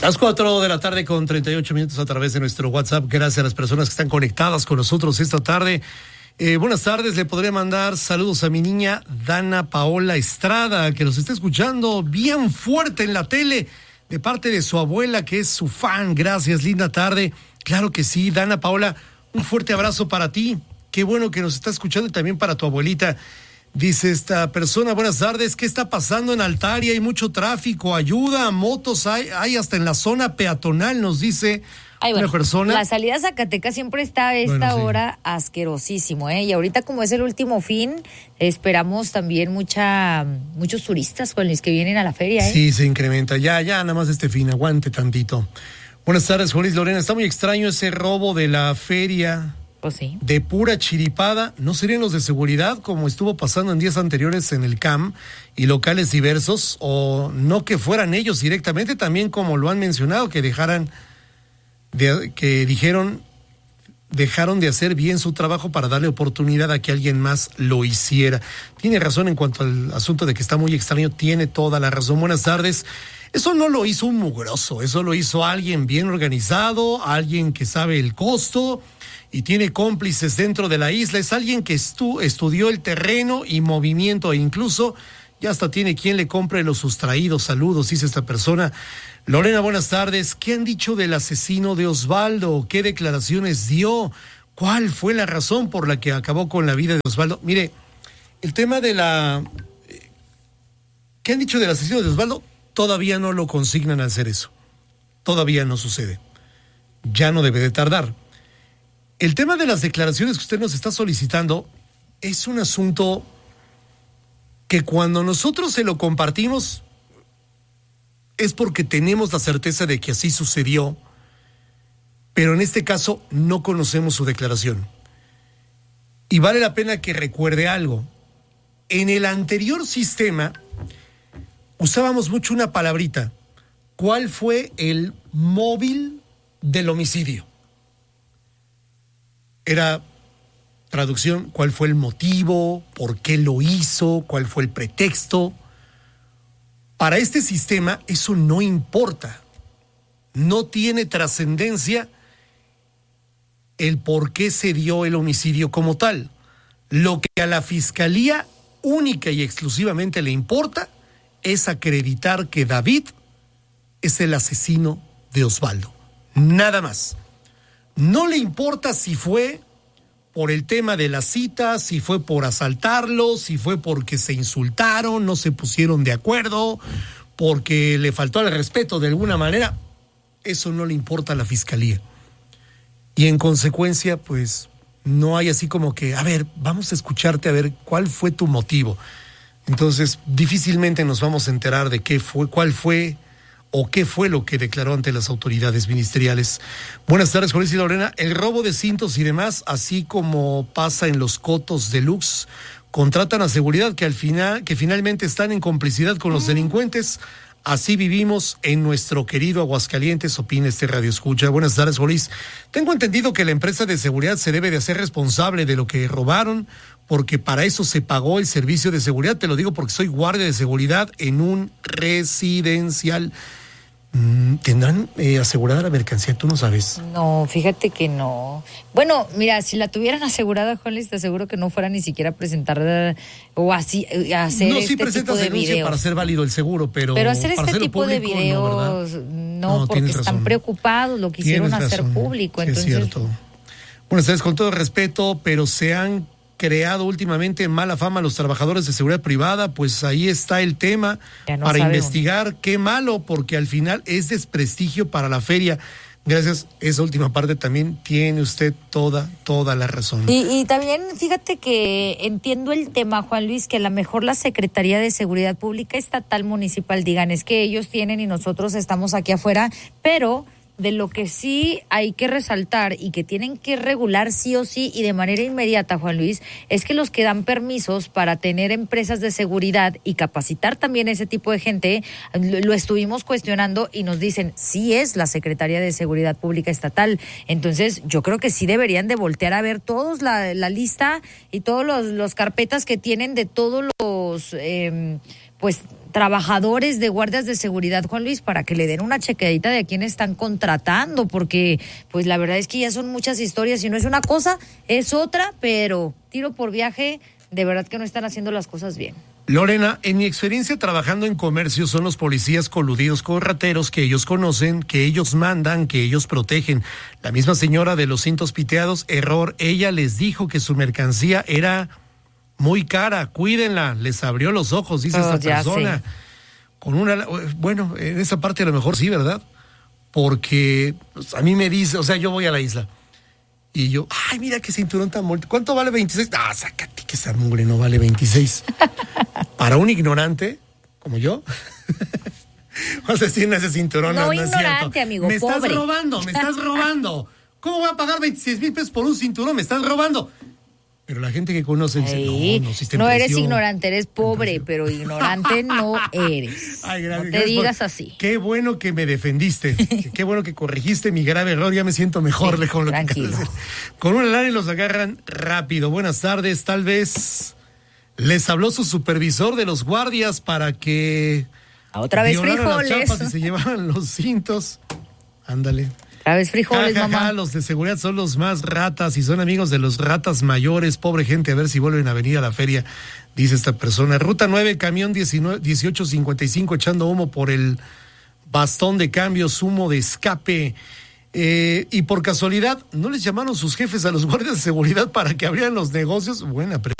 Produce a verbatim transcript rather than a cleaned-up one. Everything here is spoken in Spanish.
Las cuatro de la tarde con treinta y ocho minutos a través de nuestro WhatsApp. Gracias a las personas que están conectadas con nosotros esta tarde. Eh, buenas tardes, le podré mandar saludos a mi niña Dana Paola Estrada, que nos está escuchando bien fuerte en la tele, de parte de su abuela, que es su fan. Gracias, linda tarde. Claro que sí, Dana Paola, un fuerte abrazo para ti. Qué bueno que nos está escuchando y también para tu abuelita. Dice esta persona, buenas tardes, ¿qué está pasando en Altaria? Hay mucho tráfico, ayuda, motos hay, hay hasta en la zona peatonal, nos dice Ay, bueno, una persona. La salida a Zacatecas siempre está a esta bueno, sí. hora asquerosísimo, ¿eh? Y ahorita como es el último fin, esperamos también mucha muchos turistas con los que vienen a la feria, ¿eh? Sí, se incrementa, ya, ya, nada más este fin, aguante tantito. Buenas tardes, Juan Luis Lorena, está muy extraño ese robo de la feria. Pues sí. De pura chiripada, ¿no serían los de seguridad como estuvo pasando en días anteriores en el C A M y locales diversos? O no que fueran ellos directamente, también como lo han mencionado, que dejaran, de, que dijeron, dejaron de hacer bien su trabajo para darle oportunidad a que alguien más lo hiciera. Tiene razón en cuanto al asunto de que está muy extraño, tiene toda la razón. Buenas tardes. Eso no lo hizo un mugroso, eso lo hizo alguien bien organizado, alguien que sabe el costo y tiene cómplices dentro de la isla. Es alguien que estu- estudió el terreno y movimiento e incluso ya hasta tiene quien le compre los sustraídos. Saludos, dice esta persona. Lorena, buenas tardes. ¿Qué han dicho del asesino de Osvaldo? ¿Qué declaraciones dio? ¿Cuál fue la razón por la que acabó con la vida de Osvaldo? Mire, el tema de la... ¿Qué han dicho del asesino de Osvaldo? Todavía no lo consignan al hacer eso. Todavía no sucede. Ya no debe de tardar. El tema de las declaraciones que usted nos está solicitando es un asunto que cuando nosotros se lo compartimos es porque tenemos la certeza de que así sucedió, pero en este caso no conocemos su declaración. Y vale la pena que recuerde algo. En el anterior sistema usábamos mucho una palabrita. ¿Cuál fue el móvil del homicidio? Era traducción, ¿cuál fue el motivo? ¿Por qué lo hizo? ¿Cuál fue el pretexto? Para este sistema eso no importa. No tiene trascendencia el por qué se dio el homicidio como tal. Lo que a la fiscalía única y exclusivamente le importa es acreditar que David es el asesino de Osvaldo. Nada más. No le importa si fue por el tema de la cita, si fue por asaltarlo, si fue porque se insultaron, no se pusieron de acuerdo, porque le faltó al respeto de alguna manera. Eso no le importa a la fiscalía. Y en consecuencia, pues, no hay así como que, a ver, vamos a escucharte a ver cuál fue tu motivo. Entonces, difícilmente nos vamos a enterar de qué fue, cuál fue o qué fue lo que declaró ante las autoridades ministeriales. Buenas tardes, Juan Luis y Lorena. El robo de cintos y demás, así como pasa en los cotos deluxe, contratan a seguridad que al final, que finalmente están en complicidad con los delincuentes. Así vivimos en nuestro querido Aguascalientes, opina este Radio Escucha. Buenas tardes, Juan Luis. Tengo entendido que la empresa de seguridad se debe de hacer responsable de lo que robaron, porque para eso se pagó el servicio de seguridad. Te lo digo porque soy guardia de seguridad en un residencial. ¿Tendrán eh, asegurada la mercancía? ¿Tú no sabes? No, fíjate que no. Bueno, mira, si la tuvieran asegurada, Juan Luis, te aseguro que no fuera ni siquiera a presentar uh, o así a hacer no, este sí tipo de videos. Para hacer válido el seguro, pero pero hacer para este tipo público, de videos no, no, no porque están razón. preocupados, lo quisieron Tienes hacer razón. público. Sí, entonces... es cierto. Bueno, ustedes con todo respeto, pero se han creado últimamente mala fama los trabajadores de seguridad privada, pues ahí está el tema no para investigar uno. Qué malo, porque al final es desprestigio para la feria. Gracias, esa última parte también tiene usted toda, toda la razón. Y, y también fíjate que entiendo el tema, Juan Luis, que a lo mejor la Secretaría de Seguridad Pública Estatal Municipal digan, es que ellos tienen y nosotros estamos aquí afuera, pero de lo que sí hay que resaltar y que tienen que regular sí o sí y de manera inmediata, Juan Luis, es que los que dan permisos para tener empresas de seguridad y capacitar también ese tipo de gente, lo estuvimos cuestionando y nos dicen, sí es la Secretaría de Seguridad Pública Estatal. Entonces, yo creo que sí deberían de voltear a ver todos la, la lista y todos los, los carpetas que tienen de todos los... Eh, pues trabajadores de guardias de seguridad, Juan Luis, para que le den una chequeadita de a quién están contratando, porque pues la verdad es que ya son muchas historias y no es una cosa, es otra, pero tiro por viaje, de verdad que no están haciendo las cosas bien. Lorena, en mi experiencia trabajando en comercio son los policías coludidos con rateros que ellos conocen, que ellos mandan, que ellos protegen. La misma señora de los cintos piteados, error, ella les dijo que su mercancía era muy cara, cuídenla, les abrió los ojos, dice Oh, esta persona. sé. Con una, bueno, en esa parte a lo mejor sí, ¿verdad? Porque pues, a mí me dice, o sea, yo voy a la isla y yo, ay, mira qué cinturón tan bonito. ¿Cuánto vale veintiséis? Ah, sácate que esa mugre no vale veintiséis. Para un ignorante como yo, o sea, si en ese cinturón No, no, no es ignorante, cierto. amigo, Me pobre. estás robando, me estás robando. ¿Cómo voy a pagar veintiséis mil pesos por un cinturón? Me estás robando. Pero la gente que conoce dice, Ay, no, no, si te no eres empreció. ignorante, eres pobre, pero ignorante no eres. Ay, gracias, no te gracias digas por- así. Qué bueno que me defendiste. Qué bueno que corregiste mi grave error. Ya me siento mejor. Sí, de con lo que tranquilo. acabas de decir. Con una lana y los agarran rápido. Buenas tardes. Tal vez les habló su supervisor de los guardias para que Otra vez violaran las frijoles. chapas y se llevaban los cintos. Ándale. Otra vez frijoles, Ja, ja, ja, mamá. los de seguridad son los más ratas y son amigos de los ratas mayores. Pobre gente, a ver si vuelven a venir a la feria, dice esta persona. Ruta nueve, camión diecinueve, dieciocho cincuenta y cinco, echando humo por el bastón de cambios, humo de escape. Eh, y por casualidad, ¿no les llamaron sus jefes a los guardias de seguridad para que abrieran los negocios? Buena pregunta.